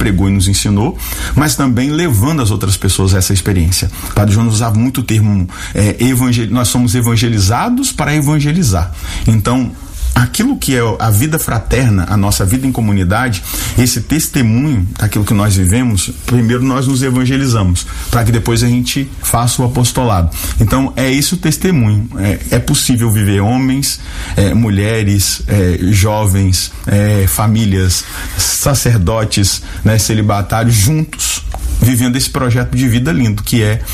pregou e nos ensinou, mas também levando as outras pessoas a essa experiência. O Padre Jonas usava muito o termo nós somos evangelizados para evangelizar. Então, aquilo que é a vida fraterna, a nossa vida em comunidade, esse testemunho daquilo que nós vivemos, primeiro nós nos evangelizamos, para que depois a gente faça o apostolado. Então é esse o testemunho. É possível viver homens, mulheres, jovens, famílias, sacerdotes, celibatários juntos, vivendo esse projeto de vida lindo, que é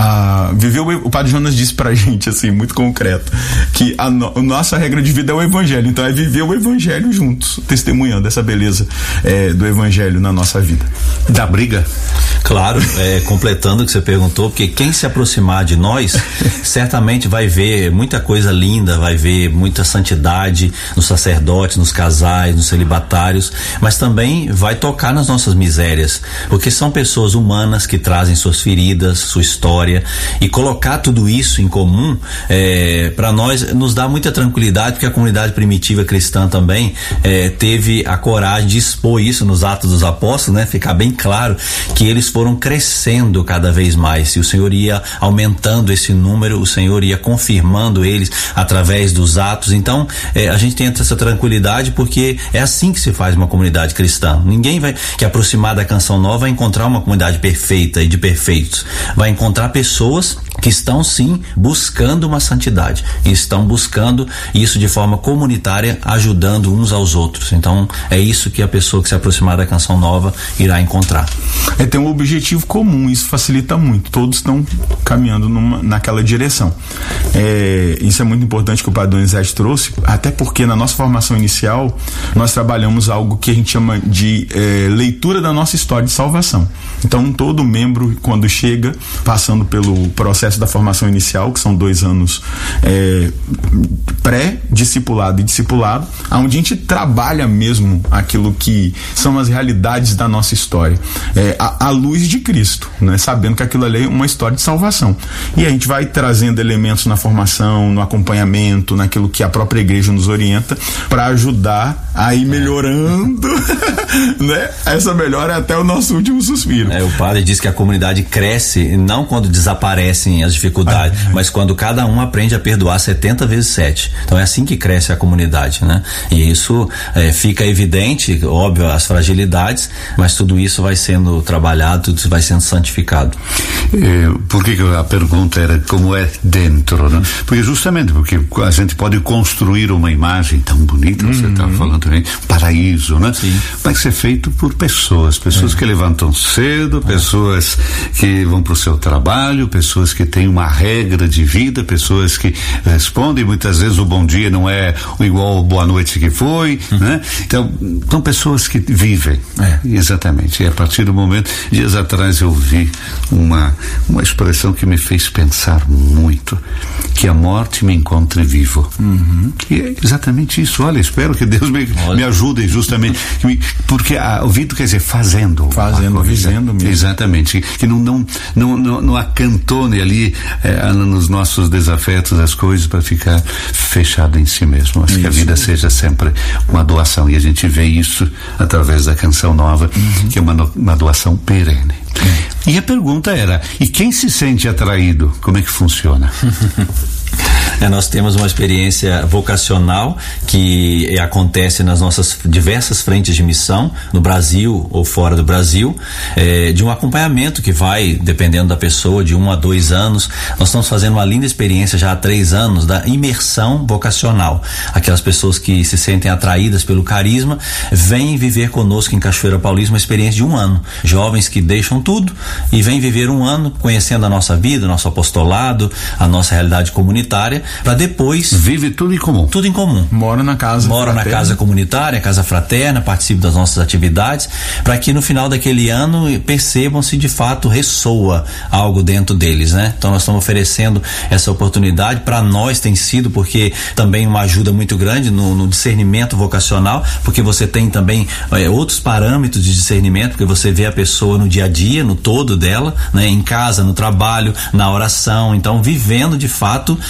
o Padre Jonas disse pra gente, assim, muito concreto, que a nossa regra de vida é o Evangelho. Então é viver o Evangelho juntos, testemunhando essa beleza do Evangelho na nossa vida. Da briga? Claro, completando o que você perguntou, porque quem se aproximar de nós certamente vai ver muita coisa linda, vai ver muita santidade nos sacerdotes, nos casais, nos celibatários, mas também vai tocar nas nossas misérias, porque são pessoas humanas que trazem suas feridas, sua história, e colocar tudo isso em comum para nós nos dá muita tranquilidade, porque a comunidade primitiva cristã também teve a coragem de expor isso nos Atos dos Apóstolos, ficar bem claro que eles foram crescendo cada vez mais, e o Senhor ia aumentando esse número, o Senhor ia confirmando eles através dos atos. Então a gente tem essa tranquilidade, porque é assim que se faz uma comunidade cristã. Ninguém vai que aproximar da Canção Nova vai encontrar uma comunidade perfeita e de perfeitos, vai encontrar pessoas que estão sim buscando uma santidade, e estão buscando isso de forma comunitária, ajudando uns aos outros. Então é isso que a pessoa que se aproximar da Canção Nova irá encontrar. Tem um objetivo comum, isso facilita muito, todos estão caminhando naquela direção. Isso é muito importante que o Padre Donizete trouxe, até porque na nossa formação inicial nós trabalhamos algo que a gente chama de leitura da nossa história de salvação. Então todo membro, quando chega, passando pelo processo da formação inicial, que são 2 anos pré-discipulado e discipulado, onde a gente trabalha mesmo aquilo que são as realidades da nossa história, à luz de Cristo, sabendo que aquilo ali é uma história de salvação. E a gente vai trazendo elementos na formação, no acompanhamento, naquilo que a própria igreja nos orienta, para ajudar a ir melhorando essa melhora até o nosso último suspiro. O padre diz que a comunidade cresce não quando desaparecem as dificuldades, mas quando cada um aprende a perdoar 70 vezes 7. Então é assim que cresce a comunidade, E isso fica evidente, óbvio, as fragilidades, mas tudo isso vai sendo trabalhado, tudo isso vai sendo santificado. Por que a pergunta era como é dentro, Porque justamente porque a gente pode construir uma imagem tão bonita, você está falando também, paraíso, Sim. Vai ser feito por pessoas que levantam cedo, pessoas que vão para o seu trabalho, pessoas que têm uma regra de vida, pessoas que respondem, muitas vezes o bom dia não é igual ao boa noite que foi, Então, são pessoas que vivem, exatamente. E a partir do momento, dias atrás eu vi uma expressão que me fez pensar muito, que a morte me encontre vivo. E é exatamente isso. Olha, espero que Deus me ajude justamente, porque ouvido quer dizer fazendo, vivendo mesmo. Exatamente, que não acantone ali nos nossos desafetos as coisas para ficar fechado em si mesmo, mas que a vida seja sempre uma doação, e a gente vê isso através da Canção Nova, que é uma doação perene. E a pergunta era, e quem se sente atraído, como é que funciona? Nós temos uma experiência vocacional que acontece nas nossas diversas frentes de missão, no Brasil ou fora do Brasil, de um acompanhamento que vai, dependendo da pessoa, de 1 a 2 anos. Nós estamos fazendo uma linda experiência já há 3 anos da imersão vocacional. Aquelas pessoas que se sentem atraídas pelo carisma vêm viver conosco em Cachoeira Paulista uma experiência de 1 ano. Jovens que deixam tudo e vêm viver 1 ano conhecendo a nossa vida, nosso apostolado, a nossa realidade comunitária, para depois... Vive tudo em comum. Tudo em comum. Mora na casa comunitária, casa fraterna, participe das nossas atividades, para que no final daquele ano percebam se de fato ressoa algo dentro deles, Então nós estamos oferecendo essa oportunidade. Para nós tem sido, porque também uma ajuda muito grande no discernimento vocacional, porque você tem também outros parâmetros de discernimento, porque você vê a pessoa no dia a dia, no todo dela, em casa, no trabalho, na oração, então vivendo de fato aquilo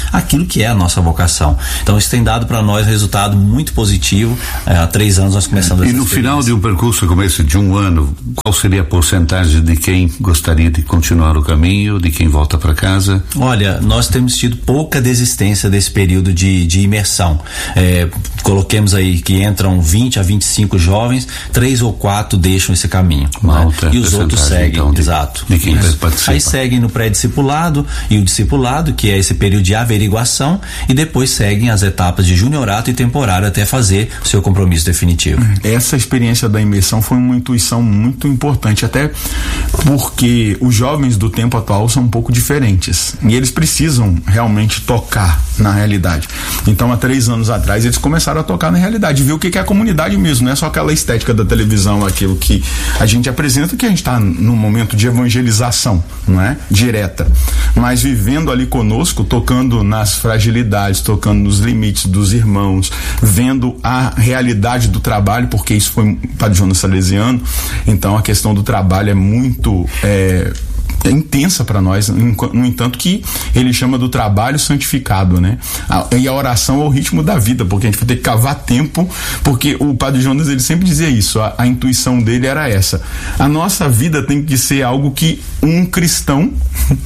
aquilo que é a nossa vocação. Então isso tem dado para nós resultado muito positivo. Há 3 anos nós começamos essa experiência. E no final de um percurso como esse de 1 ano, qual seria a porcentagem de quem gostaria de continuar o caminho, de quem volta para casa? Olha, nós temos tido pouca desistência desse período de imersão. Coloquemos aí que entram 20 a 25 jovens, 3 ou 4 deixam esse caminho, né? E os outros seguem, então, exato. De quem participa. Aí seguem no pré-discipulado e o discipulado, que é esse período de averiguação, e depois seguem as etapas de juniorato e temporário até fazer o seu compromisso definitivo. Essa experiência da imersão foi uma intuição muito importante, até porque os jovens do tempo atual são um pouco diferentes e eles precisam realmente tocar na realidade. Então, há 3 anos atrás, eles começaram a tocar na realidade, ver o que é a comunidade mesmo, não é só aquela estética da televisão, aquilo que a gente apresenta, que a gente está num momento de evangelização, não é? Direta. Mas vivendo ali conosco, tocando nas fragilidades, tocando nos limites dos irmãos, vendo a realidade do trabalho, porque isso foi Padre Jonas Salesiano, então a questão do trabalho é muito intensa para nós, no entanto que ele chama do trabalho santificado, né? E a oração é o ritmo da vida, porque a gente vai ter que cavar tempo, porque o Padre Jonas, ele sempre dizia isso, a intuição dele era essa: a nossa vida tem que ser algo que um cristão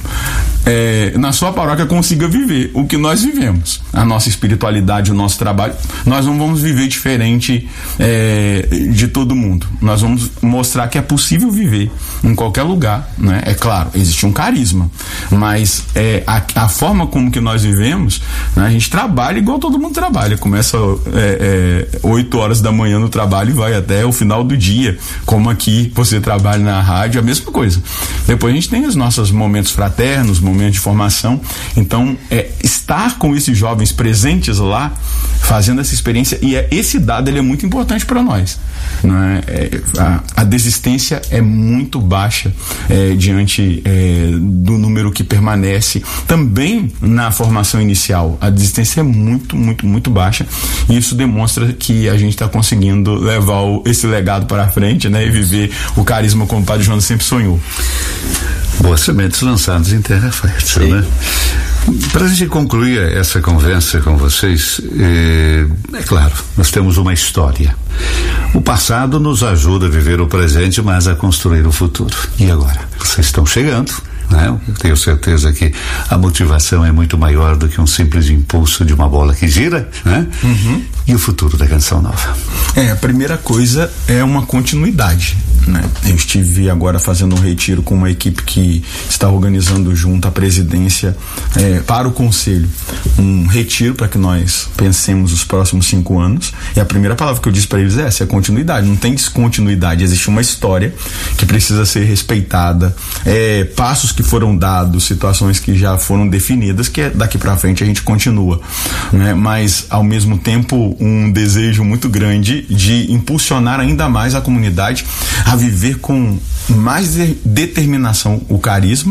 na sua paróquia consiga viver o que nós vivemos, a nossa espiritualidade, o nosso trabalho. Nós não vamos viver diferente de todo mundo, nós vamos mostrar que é possível viver em qualquer lugar, né? É claro, existe um carisma, mas a forma como que nós vivemos, né? A gente trabalha igual todo mundo trabalha, começa 8 horas da manhã no trabalho e vai até o final do dia, como aqui você trabalha na rádio, a mesma coisa. Depois a gente tem os nossos momentos fraternos, momentos de formação. Então, estar com esses jovens presentes lá, fazendo essa experiência, e esse dado ele é muito importante para nós, né? A desistência é muito baixa diante do número que permanece. Também na formação inicial, a desistência é muito, muito, muito baixa, e isso demonstra que a gente está conseguindo levar esse legado para frente, né? E viver o carisma como o Padre Jonas sempre sonhou. Boas sementes lançadas em terra fértil, né? Para a gente concluir essa conversa com vocês, é claro, nós temos uma história. O passado nos ajuda a viver o presente, mas a construir o futuro. E agora? Vocês estão chegando, né? Eu tenho certeza que a motivação é muito maior do que um simples impulso de uma bola que gira, né? Uhum. E o futuro da Canção Nova? A primeira coisa é uma continuidade, né? Eu estive agora fazendo um retiro com uma equipe que está organizando junto à presidência para o conselho, um retiro para que nós pensemos os próximos 5 anos, e a primeira palavra que eu disse para eles é essa, é continuidade. Não tem descontinuidade, existe uma história que precisa ser respeitada, passos que foram dados, situações que já foram definidas, que daqui para frente a gente continua, né? Mas ao mesmo tempo um desejo muito grande de impulsionar ainda mais a comunidade a viver com mais determinação o carisma.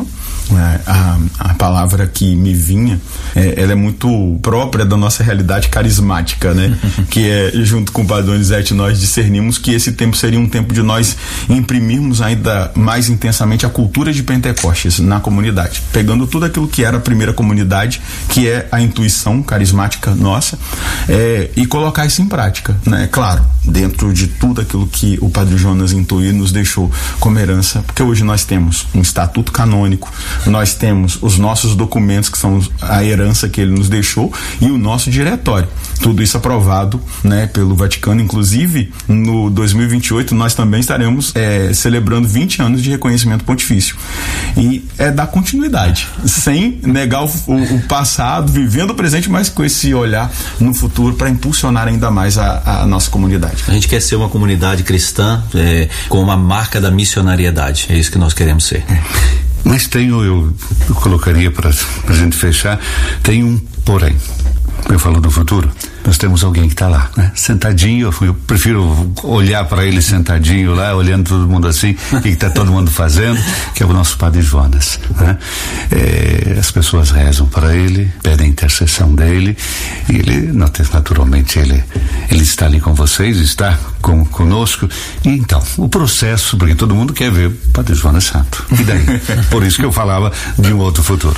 A palavra que me vinha, ela é muito própria da nossa realidade carismática, né? Que junto com o Padre Donizete, nós discernimos que esse tempo seria um tempo de nós imprimirmos ainda mais intensamente a cultura de Pentecostes na comunidade, pegando tudo aquilo que era a primeira comunidade, que é a intuição carismática nossa, e colocar isso em prática, né? Claro, dentro de tudo aquilo que o Padre Jonas intuiu e nos deixou como herança, porque hoje nós temos um estatuto canônico, nós temos os nossos documentos, que são a herança que ele nos deixou, e o nosso diretório. Tudo isso aprovado, né, pelo Vaticano. Inclusive, no 2028, nós também estaremos celebrando 20 anos de reconhecimento pontifício. E dar continuidade, sem negar o passado, vivendo o presente, mas com esse olhar no futuro para impulsionar ainda mais a nossa comunidade. A gente quer ser uma comunidade cristã com uma marca da missionariedade. É isso que nós queremos ser. Mas eu colocaria para a gente fechar, tem um porém. Eu falo do futuro, nós temos alguém que está lá, né? Sentadinho, eu prefiro olhar para ele sentadinho lá, olhando todo mundo assim, o que está todo mundo fazendo, que é o nosso Padre Jonas, né? As pessoas rezam para ele, pedem a intercessão dele, e ele, naturalmente, ele está ali com vocês, está conosco. E então, o processo, porque todo mundo quer ver o Padre Jonas Santo. E daí? Por isso que eu falava de um outro futuro.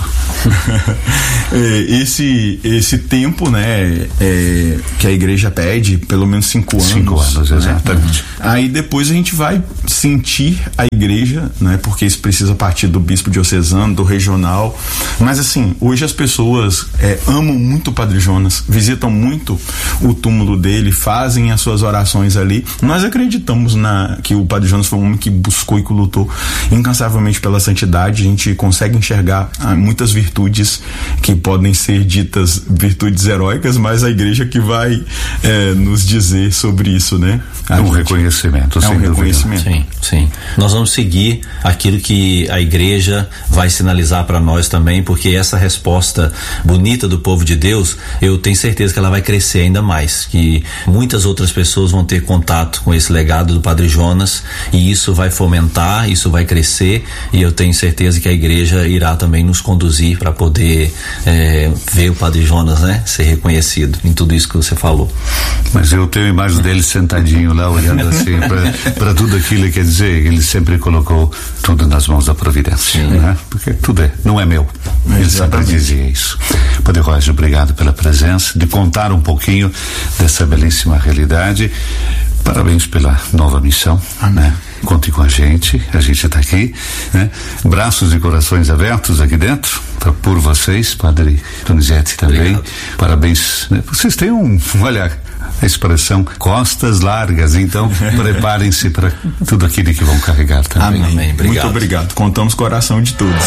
Esse tempo, né, que a igreja pede, pelo menos 5 anos. 5 anos, exatamente. Aí depois a gente vai sentir a igreja, né, porque isso precisa partir do bispo diocesano, do regional. Mas assim, hoje as pessoas amam muito o Padre Jonas, visitam muito o túmulo dele, fazem as suas orações ali. Nós acreditamos que o Padre Jonas foi um homem que buscou e que lutou incansavelmente pela santidade. A gente consegue enxergar muitas virtudes que podem ser ditas virtudes heróicas, mas a igreja que vai nos dizer sobre isso, né? Reconhecimento, um reconhecimento. Sim. Nós vamos seguir aquilo que a igreja vai sinalizar para nós também, porque essa resposta bonita do povo de Deus, eu tenho certeza que ela vai crescer ainda mais, que muitas outras pessoas vão ter contato com esse legado do Padre Jonas, e isso vai fomentar, isso vai crescer, e eu tenho certeza que a igreja irá também nos conduzir para poder ver o Padre Jonas, né, ser reconhecido em tudo isso que você falou. Mas eu tenho a imagem dele sentadinho lá, olhando assim para tudo aquilo, quer dizer, ele sempre colocou tudo nas mãos da providência, né? Porque tudo não é meu. Ele sempre dizia isso. Padre Roger, obrigado pela presença, de contar um pouquinho dessa belíssima realidade. Parabéns pela nova missão, né? Conte com a gente está aqui, né? Braços e corações abertos aqui dentro, por vocês, Padre Donizete também. Obrigado. Parabéns, né? Vocês têm olha, a expressão costas largas, então preparem-se para tudo aquilo que vão carregar também. Amém. Muito obrigado. Contamos com a oração de todos.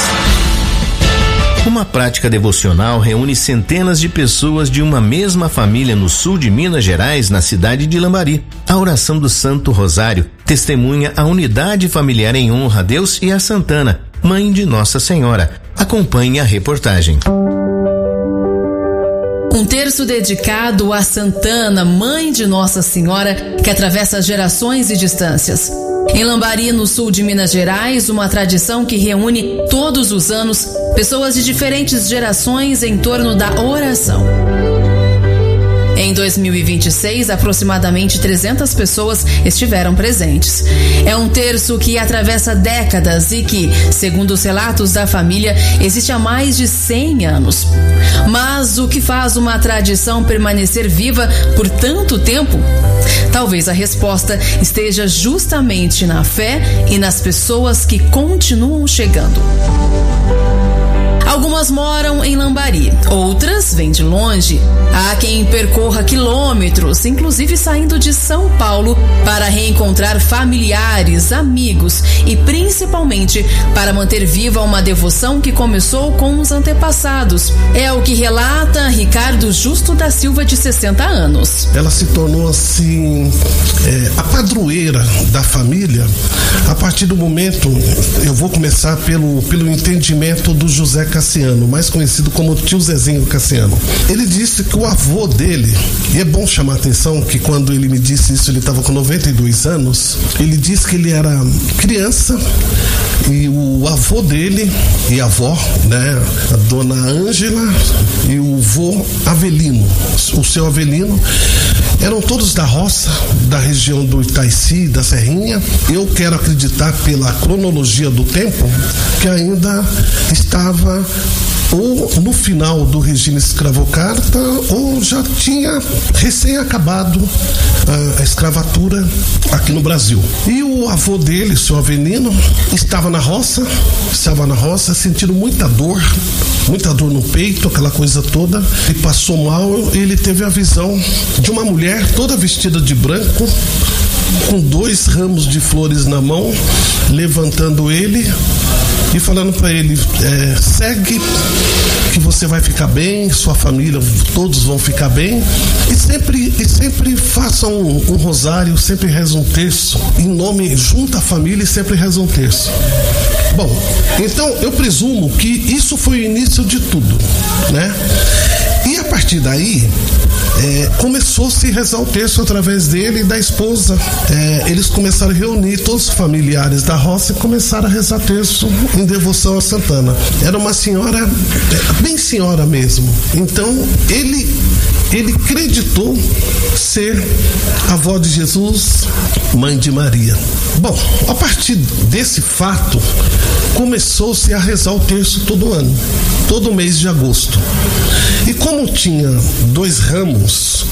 Uma prática devocional reúne centenas de pessoas de uma mesma família no sul de Minas Gerais, na cidade de Lambari. A oração do Santo Rosário testemunha a unidade familiar em honra a Deus e a Santana, mãe de Nossa Senhora. Acompanhe a reportagem. Um terço dedicado a Santana, mãe de Nossa Senhora, que atravessa gerações e distâncias. Em Lambari, no sul de Minas Gerais, uma tradição que reúne todos os anos pessoas de diferentes gerações em torno da oração. Em 2026, aproximadamente 300 pessoas estiveram presentes. É um terço que atravessa décadas e que, segundo os relatos da família, existe há mais de 100 anos. Mas o que faz uma tradição permanecer viva por tanto tempo? Talvez a resposta esteja justamente na fé e nas pessoas que continuam chegando. Algumas moram em Lambari, outras vêm de longe. Há quem percorra quilômetros, inclusive saindo de São Paulo, para reencontrar familiares, amigos e principalmente para manter viva uma devoção que começou com os antepassados. É o que relata Ricardo Justo da Silva, de 60 anos. Ela se tornou assim a padroeira da família a partir do momento, eu vou começar pelo entendimento do José Cassiano, mais conhecido como tio Zezinho Cassiano. Ele disse que o avô dele, e é bom chamar a atenção que quando ele me disse isso, ele estava com 92 anos, ele disse que ele era criança e o avô dele e a avó, né, a dona Ângela e o vô Avelino, o seu Avelino, eram todos da roça, da região do Itaici, da Serrinha. Eu quero acreditar pela cronologia do tempo que ainda estava ou no final do regime escravocrata ou já tinha recém acabado a escravatura aqui no Brasil. E o avô dele, seu Avelino, estava na roça, sentindo muita dor no peito, aquela coisa toda, e passou mal. Ele teve a visão de uma mulher toda vestida de branco, com 2 ramos de flores na mão, levantando ele e falando para ele: segue que você vai ficar bem, sua família, todos vão ficar bem, e sempre faça um rosário, sempre reza um terço em nome, junta a família e sempre reza um terço. Bom, então eu presumo que isso foi o início de tudo, né? E a partir daí começou-se a rezar o terço através dele e da esposa. Eles começaram a reunir todos os familiares da roça e começaram a rezar terço em devoção a Santana. Era uma senhora, bem senhora mesmo. Então ele ele acreditou ser a avó de Jesus, mãe de Maria. Bom, a partir desse fato, começou-se a rezar o terço todo ano, todo mês de agosto. E como tinha dois ramos,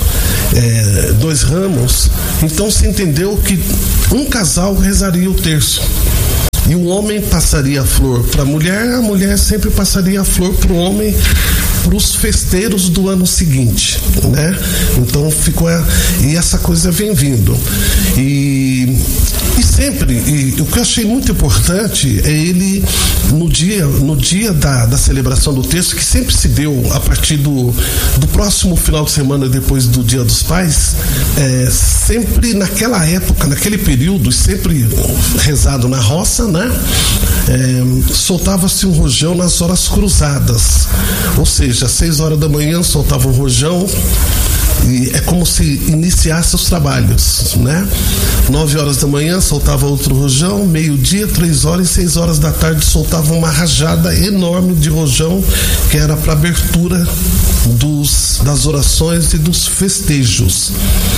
então se entendeu que um casal rezaria o terço. E o homem passaria a flor para a mulher sempre passaria a flor para o homem, para os festeiros do ano seguinte, né? Então e essa coisa vem vindo. E sempre, o que eu achei muito importante é ele, no dia da celebração do terço, que sempre se deu a partir do próximo final de semana depois do Dia dos Pais, sempre naquela época, naquele período, sempre rezado na roça, né? Soltava-se um rojão nas horas cruzadas, ou seja, às 6 horas da manhã soltava um rojão, e é como se iniciasse os trabalhos, né? 9 horas da manhã soltava outro rojão, meio-dia, 3 horas e 6 horas da tarde soltava uma rajada enorme de rojão, que era para abertura das orações e dos festejos.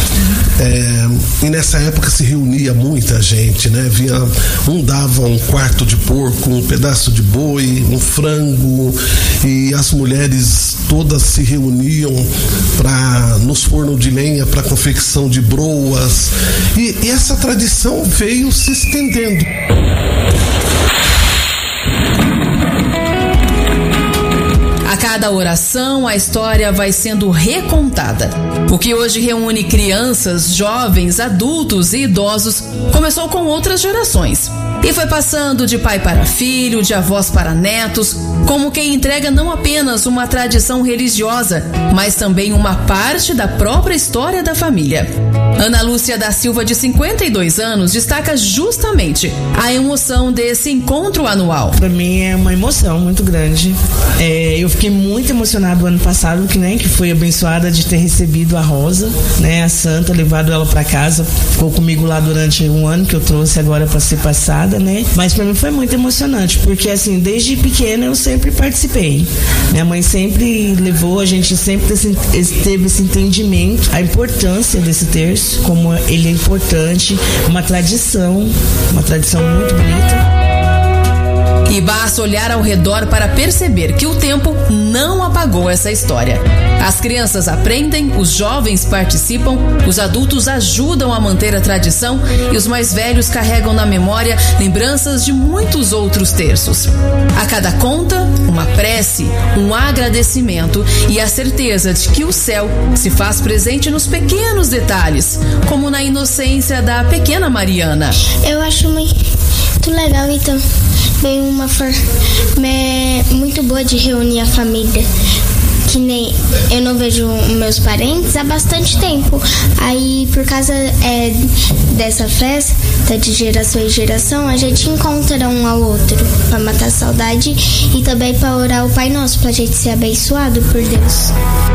E nessa época se reunia muita gente, né? Dava um quarto de porco, um pedaço de boi, um frango, e as mulheres todas se reuniam nos fornos de lenha para confecção de broas, e essa tradição veio se estendendo. A cada oração, a história vai sendo recontada. O que hoje reúne crianças, jovens, adultos e idosos começou com outras gerações. E foi passando de pai para filho, de avós para netos, como quem entrega não apenas uma tradição religiosa, mas também uma parte da própria história da família. Ana Lúcia da Silva, de 52 anos, destaca justamente a emoção desse encontro anual. Para mim é uma emoção muito grande. Eu fiquei muito emocionado ano passado, que fui abençoada de ter recebido a Rosa, né, a Santa, levado ela para casa, ficou comigo lá durante um ano, que eu trouxe agora para ser passada, né? Mas para mim foi muito emocionante, porque assim, desde pequena eu sempre participei. Minha mãe sempre levou, a gente sempre teve esse entendimento, a importância desse terço, como ele é importante, uma tradição muito bonita. E basta olhar ao redor para perceber que o tempo não apagou essa história. As crianças aprendem, os jovens participam, os adultos ajudam a manter a tradição e os mais velhos carregam na memória lembranças de muitos outros terços. A cada conta, uma prece, um agradecimento e a certeza de que o céu se faz presente nos pequenos detalhes, como na inocência da pequena Mariana. Eu acho muito legal e também uma forma muito boa de reunir a família. Que nem eu não vejo meus parentes há bastante tempo. Aí, por causa dessa festa de geração em geração, a gente encontra um ao outro para matar a saudade e também para orar o Pai Nosso, para a gente ser abençoado por Deus.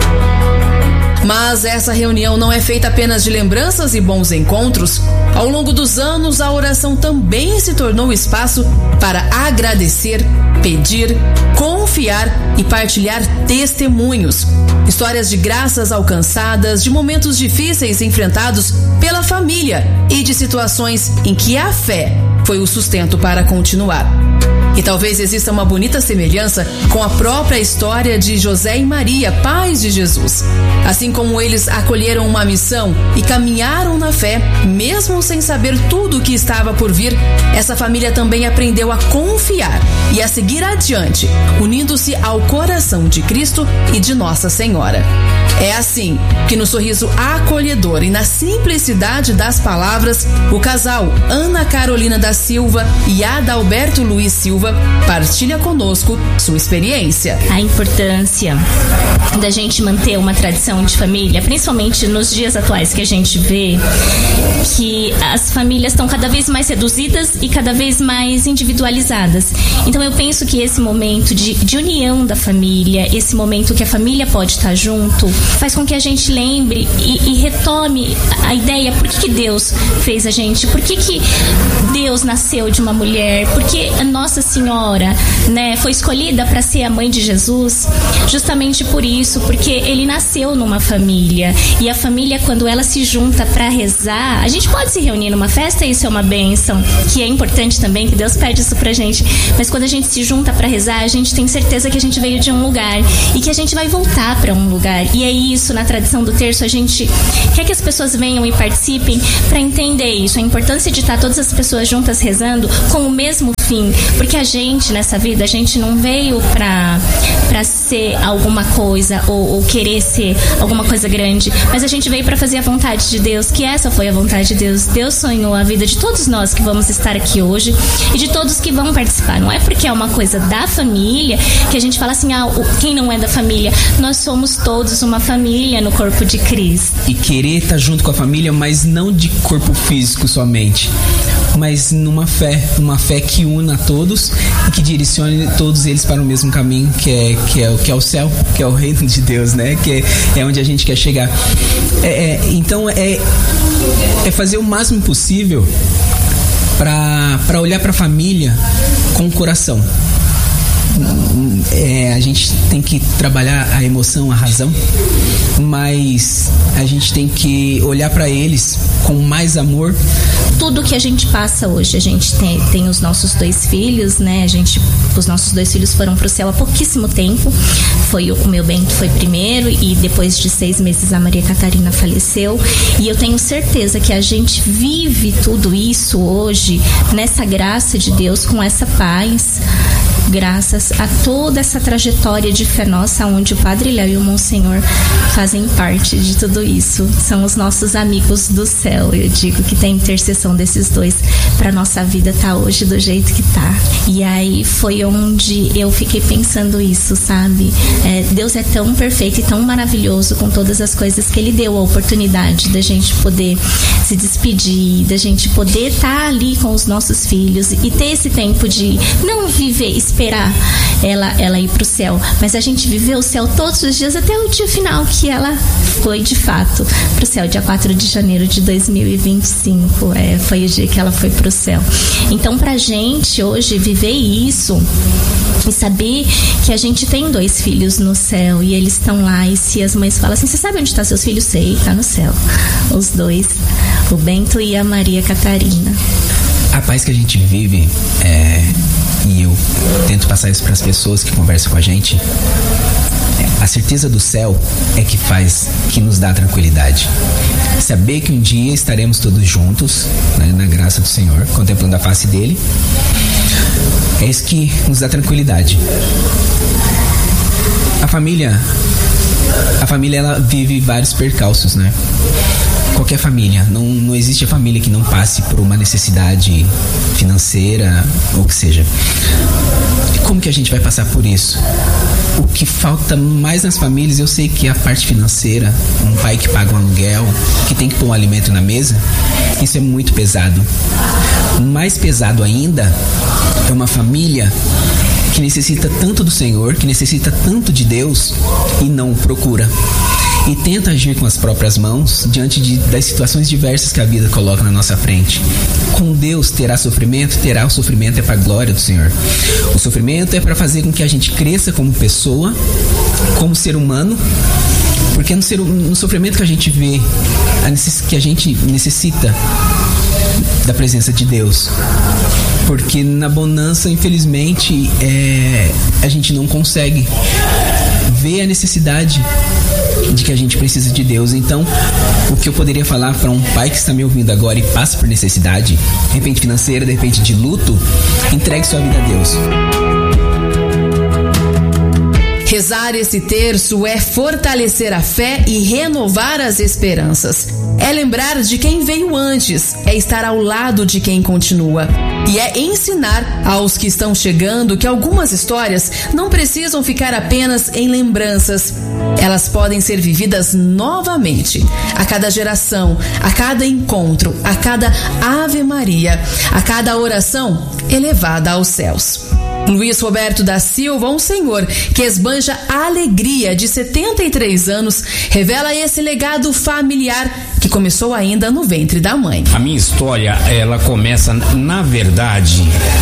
Mas essa reunião não é feita apenas de lembranças e bons encontros. Ao longo dos anos, a oração também se tornou espaço para agradecer, pedir, confiar e partilhar testemunhos. Histórias de graças alcançadas, de momentos difíceis enfrentados pela família e de situações em que a fé foi o sustento para continuar. E talvez exista uma bonita semelhança com a própria história de José e Maria, pais de Jesus. Assim como eles acolheram uma missão e caminharam na fé, mesmo sem saber tudo o que estava por vir, essa família também aprendeu a confiar e a seguir adiante, unindo-se ao coração de Cristo e de Nossa Senhora. É assim que no sorriso acolhedor e na simplicidade das palavras, o casal Ana Carolina da Silva e Adalberto Luiz Silva partilha conosco sua experiência. A importância da gente manter uma tradição de família, principalmente nos dias atuais que a gente vê que as famílias estão cada vez mais reduzidas e cada vez mais individualizadas. Então eu penso que esse momento de união da família, esse momento que a família pode estar junto, faz com que a gente lembre e retome a ideia, por que Deus fez a gente, por que Deus nasceu de uma mulher, porque a Nossa Senhora, né, foi escolhida para ser a mãe de Jesus, justamente por isso, porque ele nasceu numa família, e a família, quando ela se junta para rezar, a gente pode se reunir numa festa, isso é uma bênção, que é importante também, que Deus pede isso pra gente, mas quando a gente se junta para rezar, a gente tem certeza que a gente veio de um lugar e que a gente vai voltar para um lugar, e é isso, na tradição do terço, a gente quer que as pessoas venham e participem para entender isso, a importância de estar todas as pessoas juntas rezando com o mesmo fim, porque a gente, nessa vida, a gente não veio pra ser alguma coisa ou querer ser alguma coisa grande, mas a gente veio pra fazer a vontade de Deus, que essa foi a vontade de Deus. Deus sonhou a vida de todos nós que vamos estar aqui hoje e de todos que vão participar. Não é porque é uma coisa da família que a gente fala assim, quem não é da família? Nós somos todos uma família no corpo de Cristo. E querer estar junto com a família, mas não de corpo físico somente, mas numa fé que una a todos e que direcione todos eles para o mesmo caminho, que é o céu, que é o reino de Deus, né? Que é onde a gente quer chegar. Então é fazer o máximo possível para olhar para a família com o coração. A gente tem que trabalhar a emoção, a razão, mas a gente tem que olhar para eles com mais amor. Tudo que a gente passa hoje, a gente tem os nossos 2 filhos, né? Os nossos 2 filhos foram pro céu há pouquíssimo tempo. O meu Bento foi primeiro e depois de 6 meses a Maria Catarina faleceu. E eu tenho certeza que a gente vive tudo isso hoje nessa graça de Deus, com essa paz, graças a toda essa trajetória de fé nossa, onde o Padre Léo e o Monsenhor fazem parte de tudo isso. São os nossos amigos do céu. Eu digo que tem intercessão desses 2 para nossa vida tá hoje do jeito que tá. E aí foi onde eu fiquei pensando isso, sabe? Deus é tão perfeito e tão maravilhoso com todas as coisas que Ele deu a oportunidade da gente poder se despedir, da gente poder estar ali com os nossos filhos e ter esse tempo de não viver, esperar ela ir pro céu, mas a gente viveu o céu todos os dias até o dia final, que ela foi de fato pro céu, dia 4 de janeiro de 2025, foi o dia que ela foi pro céu. Então pra gente hoje viver isso e saber que a gente tem 2 filhos no céu e eles estão lá, e se as mães falam assim, você sabe onde tá seus filhos? Sei, tá no céu, os 2, o Bento e a Maria Catarina. A paz que a gente vive, e eu tento passar isso para as pessoas que conversam com a gente, a certeza do céu é que nos dá tranquilidade. Saber que um dia estaremos todos juntos, né, na graça do Senhor, contemplando a face dele, é isso que nos dá tranquilidade. A família ela vive vários percalços, né? Qualquer família, não existe a família que não passe por uma necessidade financeira ou que seja. Como que a gente vai passar por isso? O que falta mais nas famílias, eu sei que é a parte financeira, um pai que paga um aluguel, que tem que pôr um alimento na mesa, isso é muito pesado. Mais pesado ainda é uma família que necessita tanto do Senhor, que necessita tanto de Deus e não o procura. E tenta agir com as próprias mãos diante das situações diversas que a vida coloca na nossa frente. Com Deus terá o sofrimento é para a glória do Senhor. O sofrimento é para fazer com que a gente cresça como pessoa, como ser humano, porque no sofrimento que a gente vê, que a gente necessita da presença de Deus. Porque na bonança, infelizmente, a gente não consegue ver a necessidade de que a gente precisa de Deus. Então, o que eu poderia falar para um pai que está me ouvindo agora e passa por necessidade, de repente financeira, de repente de luto, entregue sua vida a Deus. Rezar esse terço é fortalecer a fé e renovar as esperanças. É lembrar de quem veio antes, é estar ao lado de quem continua. E é ensinar aos que estão chegando que algumas histórias não precisam ficar apenas em lembranças. Elas podem ser vividas novamente, a cada geração, a cada encontro, a cada Ave Maria, a cada oração elevada aos céus. Luiz Roberto da Silva, um senhor que esbanja a alegria de 73 anos, revela esse legado familiar que começou ainda no ventre da mãe. A minha história, ela começa, na verdade,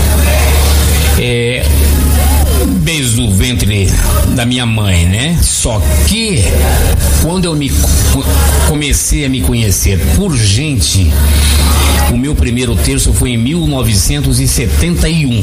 desde o ventre da minha mãe, né? Só que quando eu comecei a me conhecer por gente, o meu primeiro terço foi em 1971.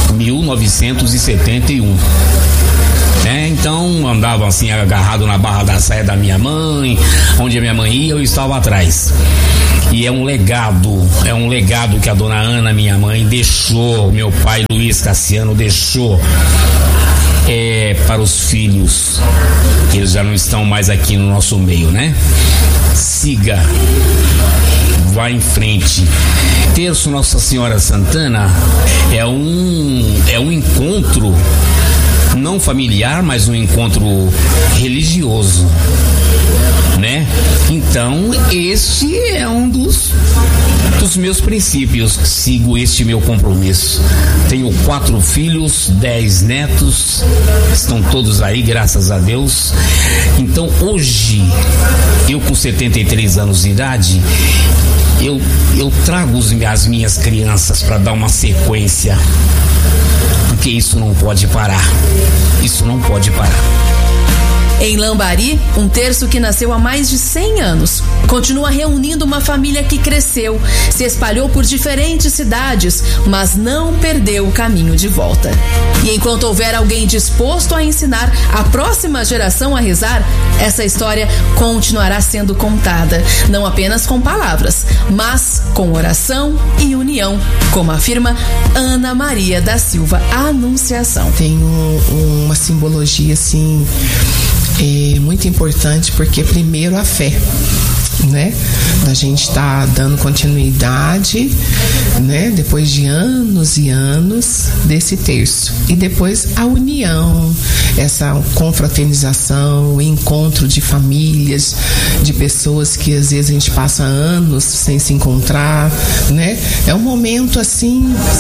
Então andava assim agarrado na barra da saia da minha mãe, onde a minha mãe ia, eu estava atrás. E é um legado que a dona Ana, minha mãe, deixou, meu pai Luiz Cassiano deixou para os filhos, que eles já não estão mais aqui no nosso meio, né? Siga, vá em frente. Terço Nossa Senhora Santana é um encontro não familiar, mas um encontro religioso, né? Então este é um dos meus princípios. Sigo este meu compromisso. Tenho 4 filhos, 10 netos, estão todos aí, graças a Deus. Então hoje, eu com 73 anos de idade, eu trago as minhas crianças para dar uma sequência, porque isso não pode parar. Isso não pode parar. Em Lambari, um terço que nasceu há mais de 100 anos, continua reunindo uma família que cresceu, se espalhou por diferentes cidades, mas não perdeu o caminho de volta. E enquanto houver alguém disposto a ensinar a próxima geração a rezar, essa história continuará sendo contada, não apenas com palavras, mas com oração e união, como afirma Ana Maria da Silva Anunciação. Tem uma simbologia assim muito importante, porque primeiro a fé, né? A gente está dando continuidade, né? Depois de anos e anos desse terço, e depois a união, essa confraternização, o encontro de famílias, de pessoas que às vezes a gente passa anos sem se encontrar, né? É um momento assim